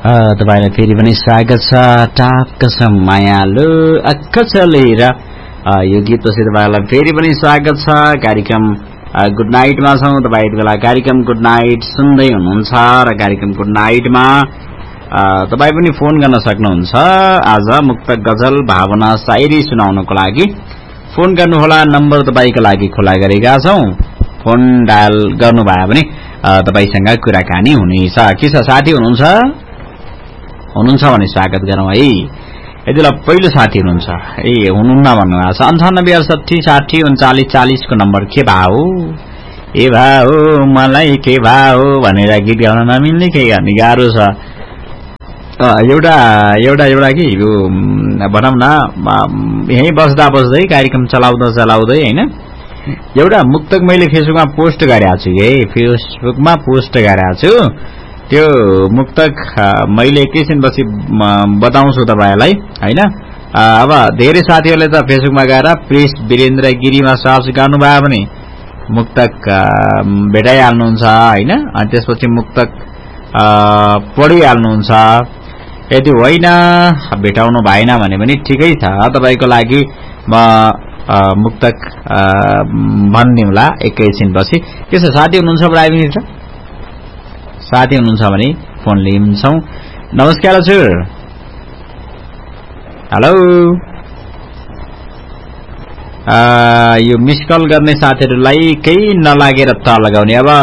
तपाईलाई फेरि पनि स्वागत छ टाप कसम मायालु अक्कचलेर यो गीतपछि तपाईलाई फेरि पनि स्वागत छ कार्यक्रम गुड नाइटमा छौं। तपाई यति बेला कार्यक्रम गुड नाइट सुन्दै हुनुहुन्छ र कार्यक्रम गुड नाइटमा तपाई पनि फोन गर्न सक्नुहुन्छ। आज मुक्तक गजल भावना शायरी सुनाउनको लागि फोन गर्नुहोला। नम्बर तपाईको लागि खुला गरेका छौं। फोन डायल गर्नुभयो भने तपाईसँग कुराकानी हुनेछ। के छ साथी हुनुहुन्छ भने स्वागत गरौँ है। यति बेला पहिलो साथी हुनुहुन्छ हुनुहुन्न भन्नुभएको छ। 9868603940 को नम्बर के भाउ ए भाउ मलाई के भाउ भनेर गीत गाउन नमिल्ने के गर्ने गाह्रो छ। एउटा कि यो भनौँ न यही बस्दा बस्दै कार्यक्रम चलाउँदै हैन एउटा मुक्तक मैले फेसबुकमा पोस्ट गरेको छु। फेसबुकमा पोस्ट गरेको छु। त्यो मुक्तक मैले एकैछिनपछि बताउँछु तपाईलाई हैन। अब धेरै साथीहरूले त फेसबुकमा गएर प्रिस वीरेन्द्र गिरीमा सर्च गर्नुभयो भने मुक्तक भेटाइहाल्नुहुन्छ हैन। अनि त्यसपछि मुक्तक पढिहाल्नुहुन्छ। यदि होइन भेटाउनु भएन भने पनि ठिकै छ। तपाईको लागि म मुक्तक भन्दिउँला एकैछिनपछि। के छ साथी हुनुहुन्छ प्राइभेट साथी हुनुहुन्छ भने फोन लिन्छौं। नमस्कार हजुर। हेलो यो मिस कल गर्ने साथीहरुलाई केही नलागेर त लगाउने। अब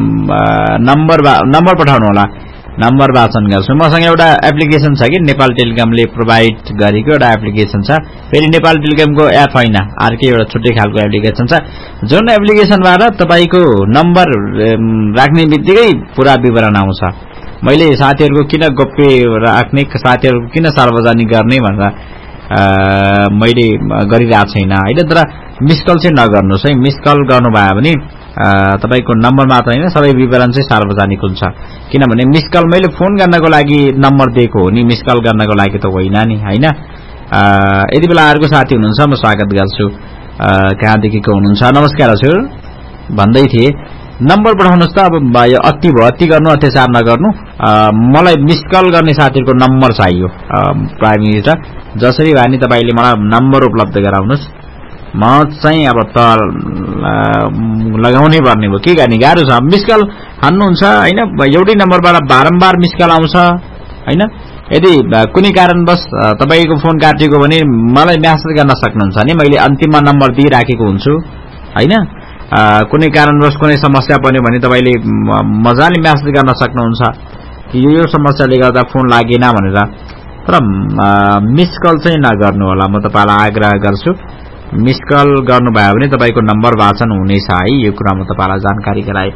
नम्बर पठाउनु होला। नम्बर वाचन गर्छु। मसँग एउटा एप्लिकेसन छ कि नेपाल टेलिकमले प्रोभाइड गरेको एउटा एप्लिकेसन छ। फेरि नेपाल टेलिकमको एप हैन अर्कै एउटा छुट्टै खालको एप्लिकेसन छ। जुन एप्लिकेसनबाट तपाईको नम्बर राख्ने बित्तिकै पूरा विवरण आउँछ। मैले साथीहरुको किन गोप्य राख्ने साथीहरुको किन सार्वजनिक गर्ने भनेर मैले गरिरहेको छैन हैन। तर मिस कल चाहिँ नगर्नुस् है। मिस कल गर्नुभयो भने तपाईको नम्बर मात्र हैन सबै विवरण चाहिँ सार्वजनिक हुन्छ। किनभने मिस कल मैले फोन गर्नको लागि नम्बर दिएको हो नि, मिस कल गर्नको लागि त होइन नि हैन। यति बेला अर्को साथी हुनुहुन्छ म स्वागत गर्छु। कहाँदेखिको हुनुहुन्छ? नमस्कार हजुर भन्दै थिए। नम्बर पठाउनुस् त। अब यो अति भयो, अति गर्नु अत्याचार नगर्नु। मलाई मिस कल गर्ने साथीहरुको नम्बर चाहियो प्राइम मिनिस्टर। जसरी भए नि तपाईले मलाई नम्बर उपलब्ध गराउनुस्। म चाहिँ अब त लगाउनै पर्ने भयो। के गर्ने गाह्रो छ। मिस कल हान्नुहुन्छ हैन। एउटै नम्बरबाट बारम्बार मिस कल आउँछ हैन। यदि कुनै कारणवश तपाईको फोन काटिएको भने मलाई मेसेज गर्न सक्नुहुन्छ नि। मैले अन्तिममा नम्बर दिइराखेको हुन्छु हैन। कुनै कारणवश कुनै समस्या पर्यो भने तपाईले मजाले मेसेज गर्न सक्नुहुन्छ कि यो समस्याले गर्दा फोन लागेन भनेर। तर मिस कल चाहिँ नगर्नु होला। म तपाईलाई आग्रह गर्छु। मिस कल गर्नुभयो भने तपाईको नम्बर वाचन हुनेछ है। यो कुरा म तपाईलाई जानकारी गराए।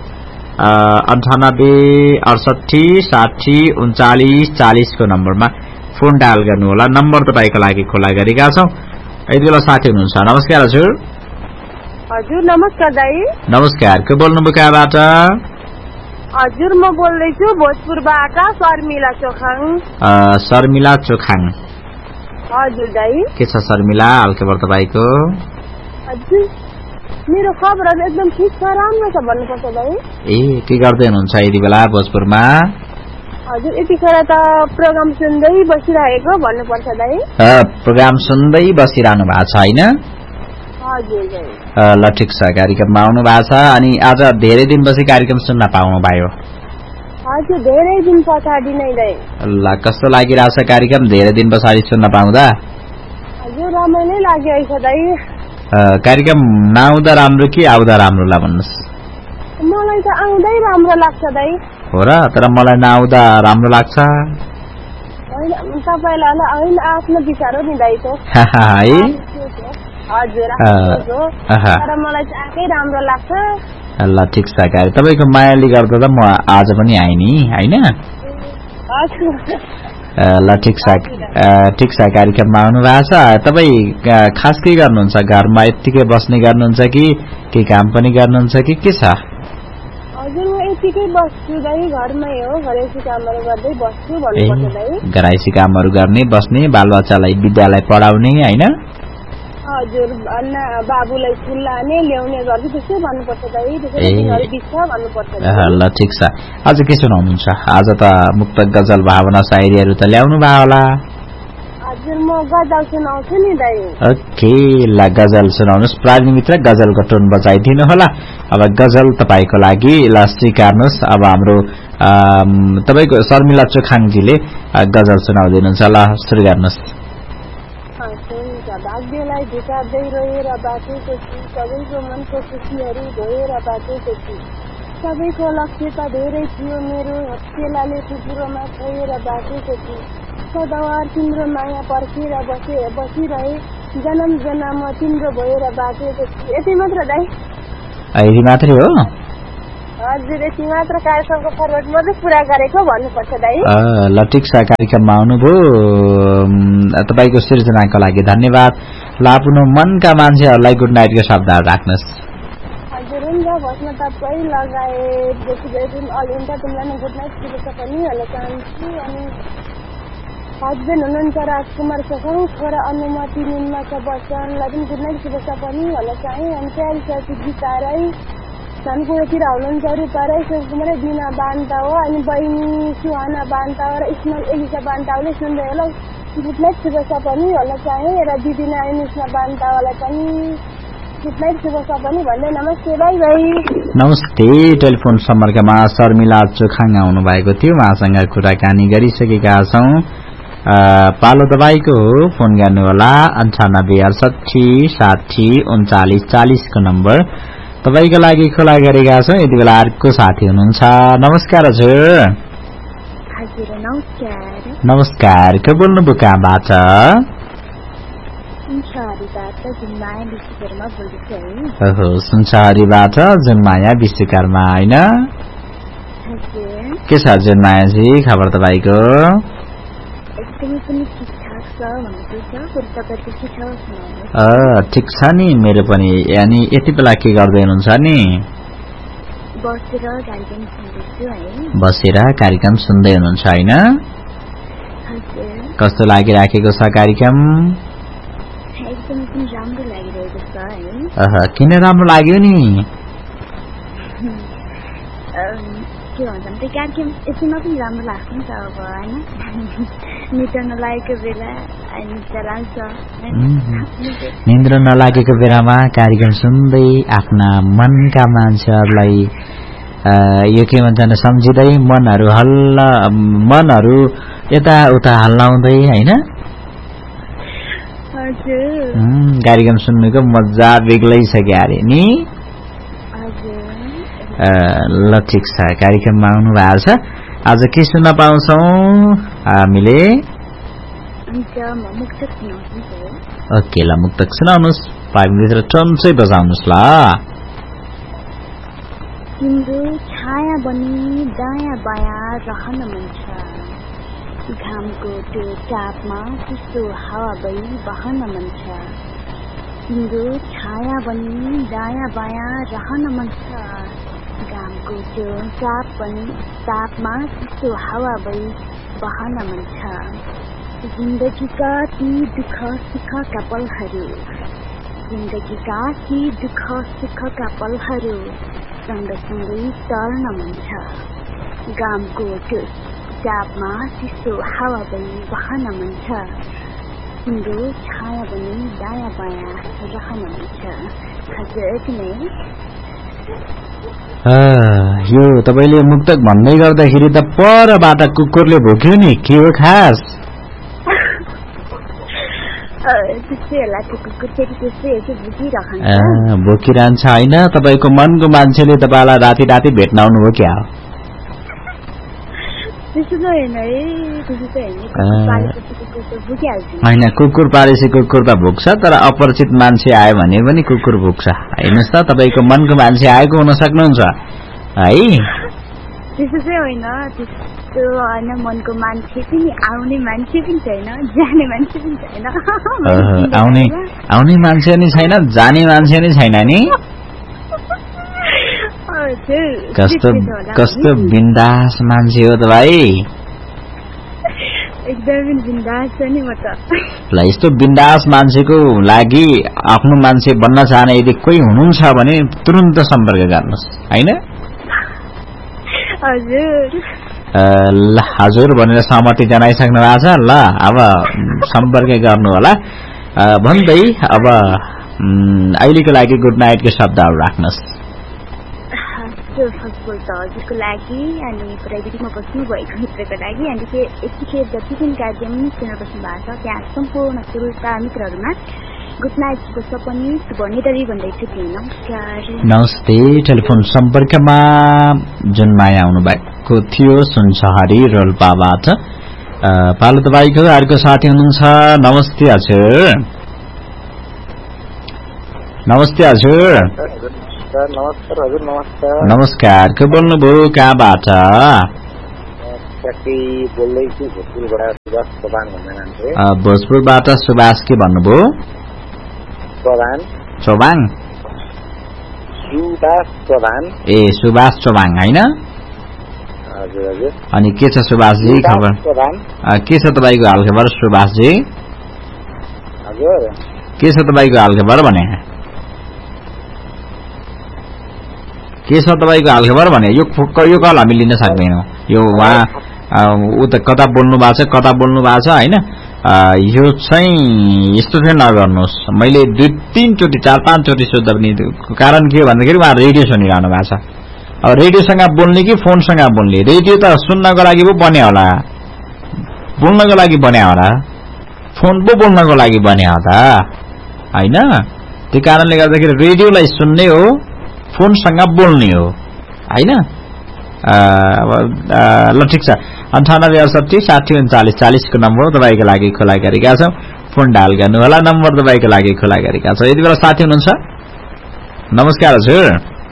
9868603940 को नम्बरमा फोन डायल गर्नु होला। नम्बर तपाईको लागि खुला गरेका छौं। यति बेला साथी हुनुहुन्छ। नमस्कार हजुर। हजुर नमस्कार दाइ। नमस्कार। के बोल्नुभयो कहाँबाट? हजुर म बोल्दै छु भोजपुरबाट शर्मिला चोखाङ। शर्मिला चोखाङ। हजुर दाइ। के छ शर्मिला हालखबर तपाईको? हजुर मेरो खबरहरु एकदम ठीक छ, राम्रो छ भन्नुपर्छ दाइ। के गर्दै हुनुहुन्छ यति बेला भोजपुरमा? हजुर यतिखेर त प्रोग्राम सुन्दै बसिरहेको भन्नुपर्छ दाइ। प्रोग्राम सुन्दै बसिरहनु भएको छ हैन? हजुर दाइ। ल ठिक छ। कार्यक्रममा आउनु भएको छ। अनि आज धेरै दिनपछि कार्यक्रम सुन्न पाउनु भयो। हजुर धेरै दिन पछाडि नै दाइ। ल कस्तो लागिरहेछ कार्यक्रम धेरै दिन पछाडि सुन्न पाउँदा? हजुर रमाइलो लागिरहेछ दाइ। कार्यक्रम नआउँदा राम्रो कि आउँदा राम्रो ला भन्नुस्? मलाई त आउँदै राम्रो लाग्छ दाइ। हो र? तर मलाई नआउँदा राम्रो लाग्छ। हैन तपाईलाई हैन आफ्नो विचार हो नि दाइ त। है हजुर तर मलाई चाहिँ आकै राम्रो लाग्छ। ल ठिक छ। तपाईको मायाले गर्दा त म आज पनि आए नि हैन। ल ठिक छ। कार्यक्रममा आउनु भएको छ। तपाई खास के गर्नुहुन्छ? घरमा यतिकै बस्ने गर्नुहुन्छ कि केही काम पनि गर्नुहुन्छ कि के छ? हजुर म यतिकै बस्छु दाइ, घरमै हो। घरैसी कामहरु गर्दै बस्छु भन्नुपर्छ दाइ। घरैसी कामहरु गर्ने बस्ने बालबच्चालाई विद्यालय पढाउने हैन। हजुर बाबुलाई स्कुल लाने ल्याउने गर्छु त्यस्तै भन्नुपर्छ दाइ त्यसैले दिन्छ भन्नुपर्छ ल ठिक छ आज के सुनाउनुहुन्छ आज त मुक्तक गजल भावना शायरीहरू त ल्याउनु भयो होला हजुर म गजल सुनाउँछु नि दाइ ओके ल गजल सुनाउनुहोस् प्राज्ञ मित्र गजलको टोन बजाइदिनु होला अब गजल तपाईको लागि ल स्वीकार्नुहोस् अब हाम्रो तपाईको शर्मिला चोखाङजीले गजल सुनाउदिनुहुन्छ ल सुरु गर्नुहोस् भाग्यलाई झुकाउँदै रोएर बाँचेको छु सबैको मनको खुसीहरू धोएर बाँचेको छु सबैको लक्ष्य त धेरै थियो मेरो हस्केलाले टुकुरोमा छोएर बाँचेको छु सदावार तिम्रो माया पर्खेर बसिरहे जन्म जन्म तिम्रो भएर बाँचेको छु यति मात्र दाइ यति मात्रै हो हजुर यति मात्र कार्यक्रमको फर्मेट मात्रै पुरा गरेको भन्नुपर्छ दाइ ल ठिक छ कार्यक्रममा आउनुभयो तपाईको सृजनाको लागि धन्यवाद ल आफ्नो मनका मान्छेहरूलाई गुड नाइटको शब्दहरू राख्नुहोस् हजुर हुन्छ भस्न तपाईँ लगायत अल इन्डिया तिमीलाई नै गुड नाइट शुभेच्छा पनि होला चाहन्छु अनि हस्बेन्ड हुनुहुन्छ राजकुमार सखौ छोरा अनुमति निम्मा छ बच्चनलाई पनि गुड नाइट शुभेच्छा पनि होला चाहे अनि प्यारी साथी गीता राई धनकुरातिर हुनुहुन्छ रूपा राई शिवकुमार दिना बान्ता हो अनि बहिनी सुहाना बान्ता हो र इस्माइल एलिसा बान्ताले सुन्दै होला गुड नाइट शुभेच्छा पनि होला चाहे र दिदी नारायण बान्तावालाई पनि गुड नाइट शुभेच्छा पनि भन्दै नमस्ते बाई बाई नमस्ते टेलिफोन सम्पर्कमा शर्मिला चोखाङ आउनु भएको थियो उहाँसँग कुराकानी गरिसकेका छौं पालो तपाईको फोन गर्नुहोला 9868603940 को नम्बर तपाईको लागि खुला गरेका छौं यति बेला अर्को साथी हुनुहुन्छ नमस्कार हजुर हजुर नमस्कार नमस्कार के बोल्नुभयो कहाँबाट ओहो सुनसरीबाट जुनमाया विश्वकर्मा हैन के छ जुनमायाजी खबर तपाईको ठिक छ नि मेरो पनि यानी यति बेला के गर्दै हुनुहुन्छ नि बसेर कार्यक्रम सुन्दै हुनुहुन्छ हैन कस्तो लागिराखेको छ कार्यक्रम किन राम्रो लाग्यो नि के भन्छ त्यो कार्यक्रम यतिमा पनि राम्रो लाग्छ नि त अब होइन निद्रा नलागेको बेला निद्रा नलागेको बेलामा कार्यक्रम सुन्दै आफ्ना मनका मान्छेहरूलाई यो के भन्छ सम्झिँदै मनहरू यताउता हल्लाउँदै होइन कार्यक्रम सुन्नुको मजा बेग्लै छ क्यारे नि ल ठिक छ कार्यक्रममा आउनु भएको छ आज के सुन्न पाउँछौ हामीले ओके ल मुक्तक सुनाउनुस् 5 मिनेट टन चाहिँ बजाउनुस् ल तिम्रो छाया बनी दायाँ बायाँ रहन मन छ घामको त्यो चापमा चिसो हावा बही बहन मन छ तिम्रो छाया बनी दायाँ बायाँ रहन मन छ घामको त्यो चापमा चिसो हावा बही बहन मन छ जिन्दगीका ती दुःख सुखका पलहरू सँगसँगै तर्न मन छ घामको त्यो चापमा चिसो हावा बही बहन मन छ तिम्रो छाया बनी दायाँ बायाँ रहन मन छ हजुर यति नै यो तपाईले मुक्तक भन्दै गर्दाखेरि त परबाट कुकुरले भोक्यो नि के हो खास भोकिरहन्छ होइन तपाईको मनको मान्छेले तपाईलाई राति राति भेट्न आउनुभयो क्या होइन कुकुर पालेपछि कुकुर त भोक्छ तर अपरिचित मान्छे आयो भने पनि कुकुर भोक्छ हेर्नुहोस् त तपाईको मनको मान्छे आएको हुन सक्नुहुन्छ है त्यसो चाहिँ होइन त्यस्तो होइन मनको मान्छे पनि आउने मान्छे पनि छैन जाने मान्छे पनि छैन आउने मान्छे नि छैन जाने मान्छे नि छैन नि कस्तो बिन्दास मान्छे हो त भाइ एकदमै बिन्दास छ नि म त। ल यस्तो बिन्दास मान्छेको लागि आफ्नो मान्छे बन्न चाहने यदि कोही हुनुहुन्छ भने तुरुन्त सम्पर्क गर्नुहोस् हैन? हजुर। ल हजुर भनेर सहमति जनाइसक्नु भएको छ। ल अब सम्पर्क गर्नु होला भन्दै अब अहिलेको लागि गुड नाइटको शब्दहरू राख्नुहोस्। फर्स्टफल त हजुरको लागि अनि प्राइभेटमा बस्नु भएको मित्रको लागि अनि यतिखेर जति पनि कार्यक्रम सुनेर बस्नु भएको छ त्यहाँ सम्पूर्ण श्रोता मित्रहरूमा गुड नाइटको सपनी शुभ निधरी भन्दै छु। नमस्कार। नमस्ते। टेलिफोन सम्पर्कमा जुन माया आउनु भएको थियो सुनसहरी रोल्पाबाट पालो तपाईँको अर्को साथी हुनुहुन्छ। नमस्ते हजुर। नमस्ते हजुर। नमस्कार हजुर। नमस्कार। नमस्कार। के बोल्नुभयो कहाँबाट? भोजपुरबाट सुभाष के भन्नुभयो? चौबाङ। ए सुभाष चौबाङ होइन? अनि के छ सुभाषजी खबर? के छ तपाईँको हालखबर सुभाषजी? के छ तपाईँको हालखबर भने? के छ तपाईँको हालखबर भने? यो कल हामी लिन सक्दैनौँ। यो उहाँ ऊ त कता बोल्नु भएको छ होइन? यो चाहिँ यस्तो चाहिँ नगर्नुहोस्। मैले 2-3 चोटि 4-5 चोटि सोध्दा पनि कारण के हो भन्दाखेरि उहाँ रेडियो सुनिरहनु भएको छ। अब रेडियोसँग बोल्ने कि फोनसँग बोल्ने? रेडियो त सुन्नको लागि पो बन्यो होला, बोल्नको लागि बन्यो होला, फोन पो बोल्नको लागि बन्यो होला होइन? त्यो कारणले गर्दाखेरि रेडियोलाई सुन्ने हो, फोनसँग बोल्ने हो होइन? ल ठिक छ। 9868603940 को नम्बर तपाईँको लागि खुला गरेका छौँ। फोन डायल गर्नु होला। नम्बर तपाईँको लागि खुला गरेका छौँ। यति बेला साथी हुनुहुन्छ? नमस्कार हजुर।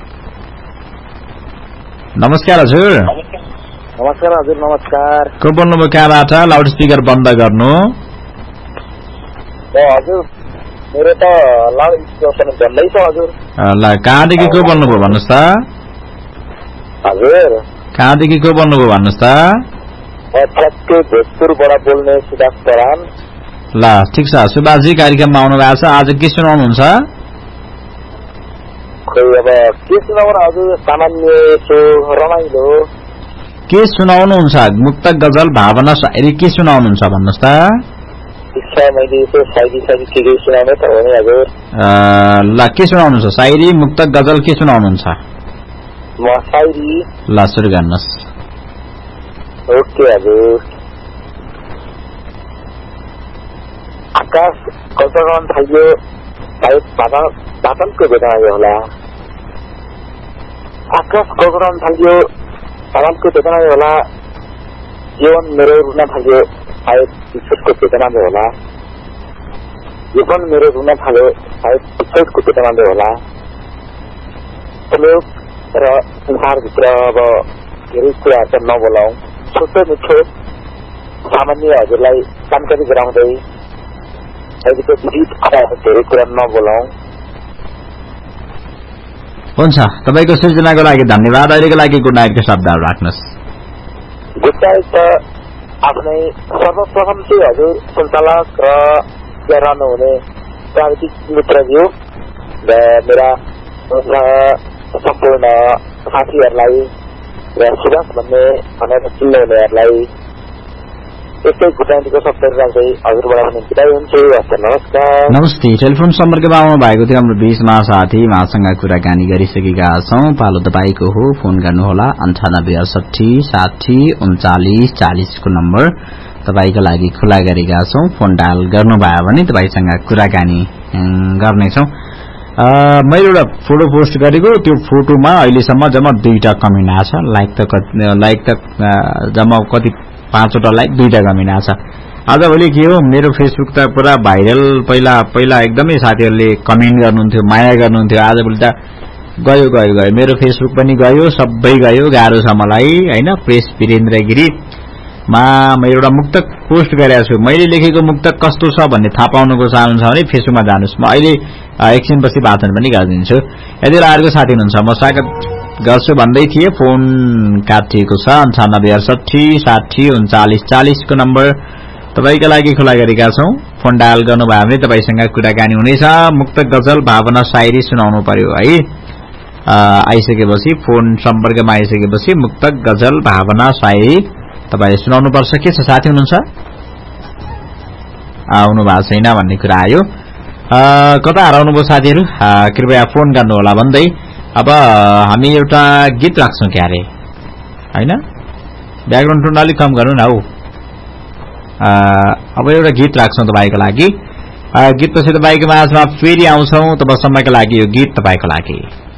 नमस्कार हजुर। नमस्कार हजुर। नमस्कार। को बोल्नुभयो कहाँबाट? लाउड स्पिकर बन्द गर्नु। हजुर मेरो त लाउड स्पिकर बन्दै छ हजुर। ल कहाँदेखि को बोल्नुभयो भन्नुहोस् त? हजुर कहाँदेखि को बोल्नुभयो भन्नुहोस् त? भोजपुरबाट बोल्ने सुभाष प्रधान। ल ठिक छ सुभाषजी, कार्यक्रममा आउनु भएको छ। आज के सुनाउनुहुन्छ? खोइ अब के सुनाउनु हजुर, सामान्य रमाइलो। के सुनाउनुहुन्छ? मुक्तक गजल भावना शायरी के सुनाउनुहुन्छ भन्नुहोस् त? मैले शायरी के सुनाउने त हो नि हजुर। ल के सुनाउनुहुन्छ? शायरी मुक्तक गजल के सुनाउनुहुन्छ? म शायरी। ल सुरु गर्नुहोस्। ओके हजुर। आकाश कल्पना थाल्यो सायद बादलको बेदनाले होला। आकाश कल्पना थाल्यो बादलको बेदनाले होला। जीवन मेरो रुन थाल्यो सायद विच्छेदको बेदनाले होला। जीवन मेरो रुन थाल्यो सायद विच्छेदको बेदनाले होला। लोक र संसारभित्र अब धेरै कुरा त नबोलाउँ, छोटो मिठो सामान्य हजुरलाई जानकारी गराउँदै अहिलेको विविध धेरै कुरा नबोलाउँ। हुन्छ, तपाईँको सूचनाको लागि धन्यवाद। अहिलेको लागि गुड नाइटको शब्दहरू राख्नुहोस्। गुड नाइट त आफ्नै सर्वप्रथम चाहिँ हजुर सञ्चालक र रहनुहुने प्राविधिक मित्रज्यू र मेरा सम्पूर्ण साथीहरूलाई र सुभाष भन्ने भनेर चिन्नुहुनेहरूलाई यस्तै गुटाइको शब्दहरू राख्दै हजुरबाट पनि बिदाई हुन्छु। नमस्कार। नमस्ते। टेलिफोन सम्पर्कमा आउनु भएको थियो हाम्रो बीचमा साथी, उहाँसँग कुराकानी गरिसकेका छौँ। पालो तपाईँको हो, फोन गर्नुहोला। 9868603940 को नम्बर तपाईँको लागि खुला गरेका छौँ। फोन डायल गर्नुभयो भने तपाईँसँग कुराकानी गर्नेछौँ। मैले एउटा फोटो पोस्ट गरेको, त्यो फोटोमा अहिलेसम्म जम्मा 2टा कमेन्ट आछ। लाइक त जम्मा कति 5वटा लाइक, 2टा कमेन्ट आछ। आजभोलि के हो, मेरो फेसबुक त पुरा भाइरल। पहिला एकदमै साथीहरूले कमेन्ट गर्नुहुन्थ्यो, माया गर्नुहुन्थ्यो। आजभोलि त गयो गयो गयो, मेरो फेसबुक पनि गयो, सबै गयो। गाह्रो छ मलाई होइन। प्रेस वीरेन्द्र गिरीमा मैले एउटा मुक्तक पोस्ट गरेको छु। मैले लेखेको मुक्तक कस्तो छ भन्ने थाहा पाउनुको चाहनुहुन्छ भने फेसबुकमा जानुहोस्। म अहिले एकछिनपछि वाचन पनि गरिदिन्छु। यदि अर्को साथी हुनुहुन्छ म स्वागत गर्छु भन्दै थिएँ। फोन काटिएको छ। 9868603940 को नम्बर तपाईका लागि खुला गरेका छौं। फोन डायल गर्नुभयो भने तपाईसँग कुराकानी हुनेछ। मुक्तक गजल भावना शायरी सुनाउनु पर्यो है। आइसकेपछि फोन सम्पर्कमा आइसकेपछि मुक्तक गजल भावना शायरी तपाईले सुनाउनु पर्छ। के छ साथी हुनुहुन्छ? आउनु भएको छैन भन्ने कुरा आयो। कता हराउनुभयो साथीहरु? कृपया फोन गर्नु होला भन्दै अब हामी एउटा गीत राख्छौं क्यारे हैन? ब्याकग्राउन्ड टोन अलि कम गर्नु न हौ। अब एउटा गीत राख्छौं तपाईको लागि। गीतपछि तपाईको माझमा फेरि आउँछौं। तबसम्मका लागि यो गीत तपाईको लागि।